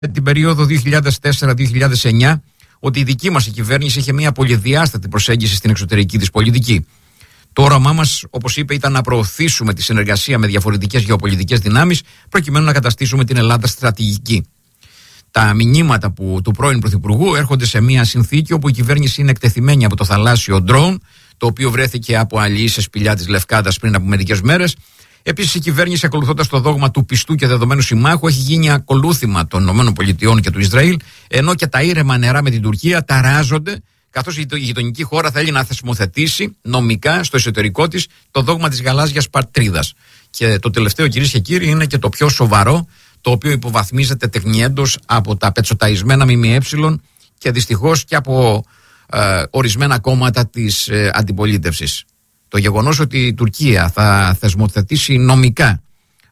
την περίοδο 2004-2009 ότι η δική μας η κυβέρνηση είχε μια πολυδιάστατη προσέγγιση στην εξωτερική της πολιτική. Το όραμά μας, όπως είπε, ήταν να προωθήσουμε τη συνεργασία με διαφορετικές γεωπολιτικές δυνάμεις προκειμένου να καταστήσουμε την Ελλάδα στρατηγική. Τα μηνύματα του πρώην Πρωθυπουργού έρχονται σε μια συνθήκη όπου η κυβέρνηση είναι εκτεθειμένη από το θαλάσσιο ντρόουν, το οποίο βρέθηκε από αλληλεί σε σπηλιά της Λευκάδας πριν από μερικές μέρες. Επίσης, η κυβέρνηση, ακολουθώντας το δόγμα του πιστού και δεδομένου συμμάχου, έχει γίνει ακολούθημα των ΗΠΑ και του Ισραήλ, ενώ και τα ήρεμα νερά με την Τουρκία ταράζονται, καθώς η γειτονική χώρα θέλει να θεσμοθετήσει νομικά στο εσωτερικό της το δόγμα της γαλάζιας πατρίδας. Και το τελευταίο, κυρίες και κύριοι, είναι και το πιο σοβαρό, το οποίο υποβαθμίζεται τεχνιέντος από τα πετσοταϊσμένα ΜΜΕ και δυστυχώς και από ορισμένα κόμματα της αντιπολίτευσης. Το γεγονός ότι η Τουρκία θα θεσμοθετήσει νομικά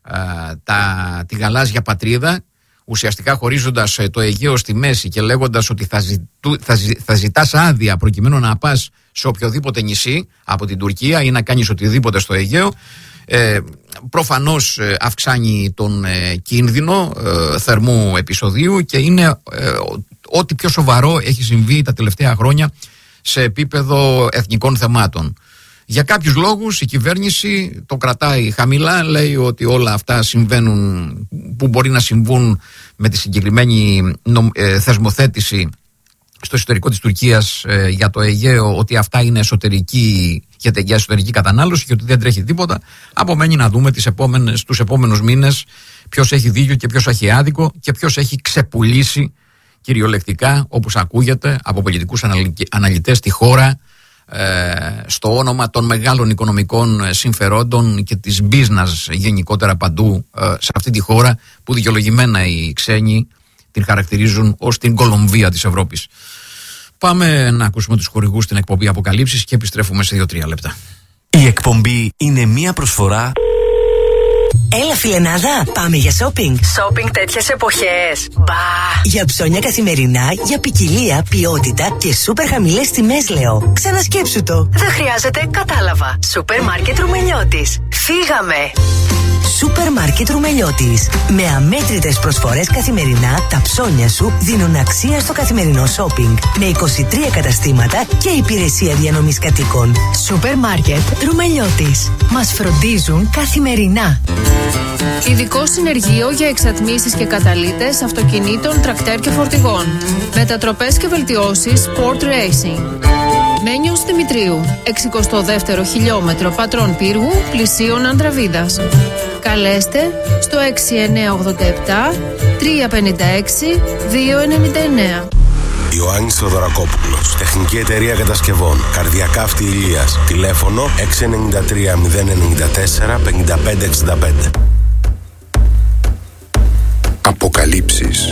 τη γαλάζια πατρίδα, ουσιαστικά χωρίζοντας το Αιγαίο στη μέση και λέγοντας ότι θα ζητάς άδεια προκειμένου να πας σε οποιοδήποτε νησί από την Τουρκία ή να κάνεις οτιδήποτε στο Αιγαίο, προφανώς αυξάνει τον κίνδυνο θερμού επεισοδίου και είναι ό,τι πιο σοβαρό έχει συμβεί τα τελευταία χρόνια σε επίπεδο εθνικών θεμάτων. Για κάποιους λόγους η κυβέρνηση το κρατάει χαμηλά, λέει ότι όλα αυτά συμβαίνουν που μπορεί να συμβούν με τη συγκεκριμένη θεσμοθέτηση στο εσωτερικό της Τουρκίας για το Αιγαίο, ότι αυτά είναι για εσωτερική κατανάλωση και ότι δεν τρέχει τίποτα. Απομένει να δούμε τους επόμενους μήνες ποιος έχει δίκιο και ποιος έχει άδικο και ποιος έχει ξεπουλήσει κυριολεκτικά, όπως ακούγεται από πολιτικούς αναλυτές, τη χώρα στο όνομα των μεγάλων οικονομικών συμφερόντων και της business γενικότερα παντού σε αυτή τη χώρα που δικαιολογημένα οι ξένοι την χαρακτηρίζουν ως την Κολομβία της Ευρώπης. Πάμε να ακούσουμε τους χορηγούς στην εκπομπή Αποκαλύψεις και επιστρέφουμε σε 2-3 λεπτά. Η εκπομπή είναι μια προσφορά. Έλα φιλενάδα, πάμε για shopping. Shopping τέτοιες εποχές. Μπα! Για ψώνια καθημερινά, για ποικιλία, ποιότητα και σούπερ χαμηλές τιμές λέω. Ξανασκέψου το. Δεν χρειάζεται, κατάλαβα. Σούπερ μάρκετ Ρουμελιώτης. Φύγαμε! Σούπερ μάρκετ Ρουμελιώτης. Με αμέτρητες προσφορές καθημερινά, τα ψώνια σου δίνουν αξία στο καθημερινό shopping. Με 23 καταστήματα και υπηρεσία διανομής κατοίκων. Σούπερ μάρκετ Ρουμελιώτης. Μας φροντίζουν καθημερινά. Ειδικό συνεργείο για εξατμίσεις και καταλύτες αυτοκινήτων, τρακτέρ και φορτηγών. Μετατροπές και βελτιώσεις Sport Racing. Μένιος Δημητρίου, 62ο χιλιόμετρο Πατρών Πύργου, πλησίων Ανδραβίδας. Καλέστε στο 6987 356 299. Ιωάννης Θεοδωρακόπουλος, Τεχνική Εταιρεία Κατασκευών, Καρδιακά Αυτή Ηλίας, τηλέφωνο 693 094 5565. Αποκαλύψεις.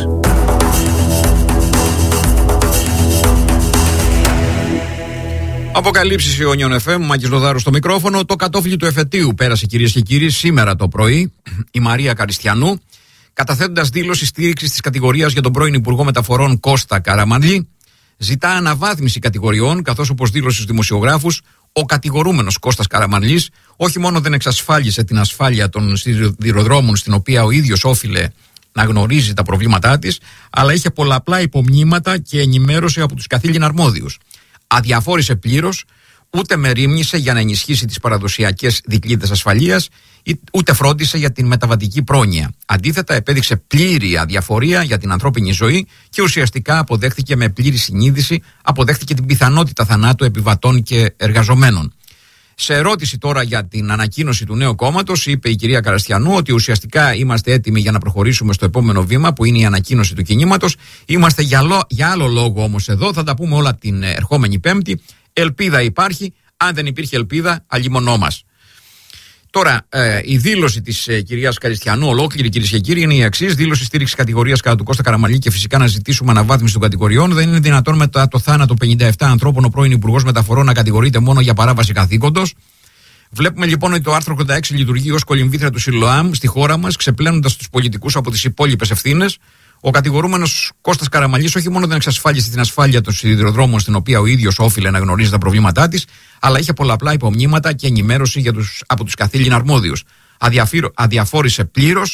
Αποκαλύψεις Ιόνιον FM, Μάκης Λοδάρου στο μικρόφωνο. Το κατόφλι του εφετείου πέρασε, κυρίες και κύριοι, σήμερα το πρωί. Η Μαρία Καριστιανού, καταθέτοντας δήλωση στήριξης της κατηγορίας για τον πρώην Υπουργό Μεταφορών Κώστα Καραμανλή, ζητά αναβάθμιση κατηγοριών, καθώς, όπως δήλωσε στους δημοσιογράφους, ο κατηγορούμενος Κώστας Καραμανλής όχι μόνο δεν εξασφάλισε την ασφάλεια των σιδηροδρόμων, στην οποία ο ίδιος όφιλε να γνωρίζει τα προβλήματά της, αλλά είχε πολλαπλά υπομνήματα και ενημέρωση από τους καθήλυνα αρμόδιους. Αδιαφόρησε πλήρως, ούτε μερίμνησε για να ενισχύσει τις παραδοσιακές δικλείδες ασφαλείας, ούτε φρόντισε για την μεταβατική πρόνοια. Αντίθετα, επέδειξε πλήρη αδιαφορία για την ανθρώπινη ζωή και ουσιαστικά αποδέχθηκε με πλήρη συνείδηση, αποδέχθηκε την πιθανότητα θανάτου επιβατών και εργαζομένων. Σε ερώτηση τώρα για την ανακοίνωση του νέου κόμματος, είπε η κυρία Καραστιανού ότι ουσιαστικά είμαστε έτοιμοι για να προχωρήσουμε στο επόμενο βήμα, που είναι η ανακοίνωση του κινήματος. Είμαστε για άλλο λόγο όμως εδώ, θα τα πούμε όλα την ερχόμενη Πέμπτη. Ελπίδα υπάρχει, αν δεν υπήρχε ελπίδα, αλλημονό μας. Τώρα, η δήλωση της κυρίας Καριστιανού, ολόκληρη, κυρίες και κύριοι, είναι η εξής: δήλωση στήριξη κατηγορίας κατά του Κώστα Καραμανλή και φυσικά να ζητήσουμε αναβάθμιση των κατηγοριών. Δεν είναι δυνατόν μετά το θάνατο 57 ανθρώπων ο πρώην Υπουργός Μεταφορών να κατηγορείται μόνο για παράβαση καθήκοντος. Βλέπουμε λοιπόν ότι το άρθρο 86 λειτουργεί ως κολυμβήθρα του Σιλοάμ στη χώρα μας, ξεπλένοντας τους πολιτικούς από τις υπόλοιπες ευθύνες. Ο κατηγορούμενος Κώστας Καραμανλής όχι μόνο δεν εξασφάλισε την ασφάλεια των σιδηροδρόμων, στην οποία ο ίδιος όφιλε να γνωρίζει τα προβλήματά της, αλλά είχε πολλαπλά υπομνήματα και ενημέρωση από τους καθήλυνα αρμόδιους. Αδιαφόρησε πλήρως,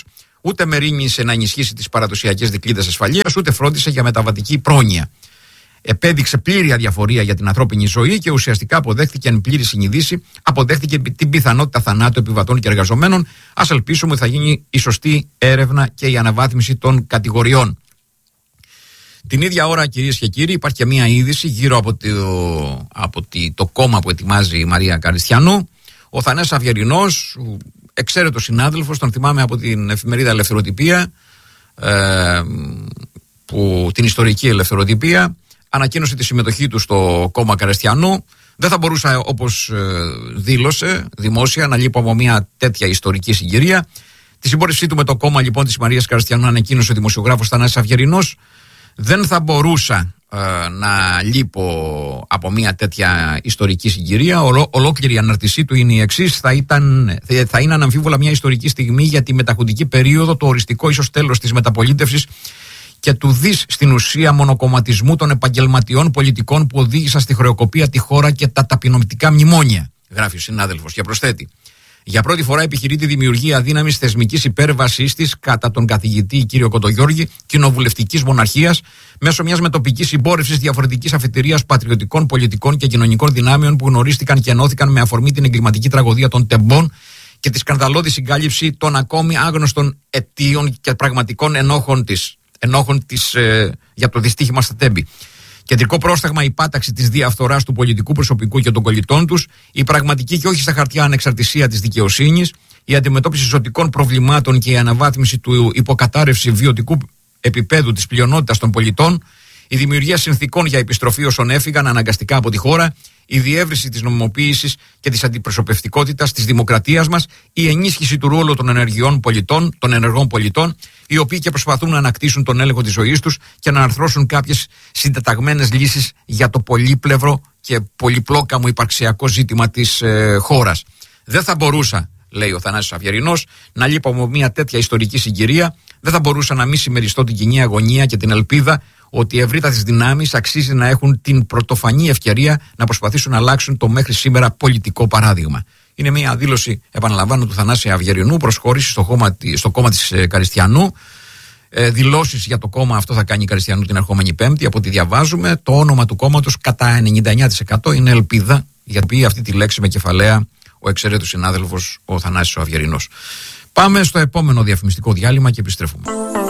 Ούτε μερίμνησε να ενισχύσει τις παραδοσιακές δικλείδες ασφαλείας, ούτε φρόντισε για μεταβατική πρόνοια. Επέδειξε πλήρη αδιαφορία για την ανθρώπινη ζωή και ουσιαστικά αποδέχθηκε εν πλήρη συνειδήση, αποδέχθηκε την πιθανότητα θανάτου επιβατών και εργαζομένων. Ας ελπίσουμε ότι θα γίνει η σωστή έρευνα και η αναβάθμιση των κατηγοριών. Την ίδια ώρα, κυρίες και κύριοι, υπάρχει και μία είδηση γύρω από το κόμμα που ετοιμάζει η Μαρία Καριστιανού. Ο Θανάσης Αυγερινός, εξαίρετος συνάδελφος, τον θυμάμαι από την εφημερίδα Ελευθεροτυπία, την ιστορική Ελευθεροτυπία, ανακοίνωσε τη συμμετοχή του στο κόμμα Καριστιανού. Δεν θα μπορούσα, όπως δήλωσε δημόσια, να λείπω από μια τέτοια ιστορική συγκυρία. Τη συμπόρευσή του με το κόμμα λοιπόν της Μαρίας Καριστιανού ανακοίνωσε ο δημοσιογράφος Θανάσης Αυγερινός. Δεν θα μπορούσα να λείπω από μια τέτοια ιστορική συγκυρία. Ολόκληρη η αναρτησή του είναι η εξής: θα είναι αναμφίβολα μια ιστορική στιγμή για τη μεταχουντική περίοδο, το οριστικό ίσως τέλος της μεταπολίτευσης και του δις στην ουσία μονοκομματισμού των επαγγελματιών πολιτικών που οδήγησαν στη χρεοκοπία τη χώρα και τα ταπεινωτικά μνημόνια, γράφει ο συνάδελφος. Και προσθέτει: για πρώτη φορά επιχειρεί τη δημιουργία αδύναμης θεσμικής υπέρβασης της κατά τον καθηγητή κ. Κοντογιώργη, κοινοβουλευτικής μοναρχίας, μέσω μιας μετοπικής συμπόρευσης διαφορετικής αφετηρίας πατριωτικών, πολιτικών και κοινωνικών δυνάμεων που γνωρίστηκαν και ενώθηκαν με αφορμή την εγκληματική τραγωδία των Τεμπών και τη σκανδαλώδη συγκάλυψη των ακόμη άγνωστων αιτίων και πραγματικών ενόχων της για το δυστύχημα στα Τέμπη. Κεντρικό πρόσταγμα η πάταξη της διαφθοράς του πολιτικού προσωπικού και των κολλητών τους, η πραγματική και όχι στα χαρτιά ανεξαρτησία της δικαιοσύνης, η αντιμετώπιση ζωτικών προβλημάτων και η αναβάθμιση του υποκατάρρευση βιωτικού επίπεδου της πλειονότητας των πολιτών, η δημιουργία συνθηκών για επιστροφή όσων έφυγαν αναγκαστικά από τη χώρα, η διεύρυνση της νομιμοποίησης και της αντιπροσωπευτικότητας της δημοκρατίας μας, η ενίσχυση του ρόλου των ενεργών πολιτών, οι οποίοι και προσπαθούν να ανακτήσουν τον έλεγχο της ζωής τους και να αρθρώσουν κάποιες συντεταγμένες λύσεις για το πολύπλευρο και πολυπλόκαμο υπαρξιακό ζήτημα της χώρας. Δεν θα μπορούσα, λέει ο Θανάσης Αυγερινός, να λείπω από μια τέτοια ιστορική συγκυρία. Δεν θα μπορούσα να μην συμμεριστώ την κοινή αγωνία και την ελπίδα ότι οι ευρύτατες δυνάμεις αξίζει να έχουν την πρωτοφανή ευκαιρία να προσπαθήσουν να αλλάξουν το μέχρι σήμερα πολιτικό παράδειγμα. Είναι μια δήλωση, επαναλαμβάνω, του Θανάση Αυγερινού, προσχώρηση στο κόμμα της Καριστιανού. Δηλώσεις για το κόμμα αυτό θα κάνει η Καριστιανού την ερχόμενη Πέμπτη. Από ό,τι διαβάζουμε, το όνομα του κόμματος κατά 99% είναι ελπίδα, γιατί αυτή τη λέξη με κεφαλαία ο εξαιρέτος συνάδελφος ο Θανάσης ο Αυγερινός. Πάμε στο επόμενο διαφημιστικό διάλειμμα και επιστρέφουμε.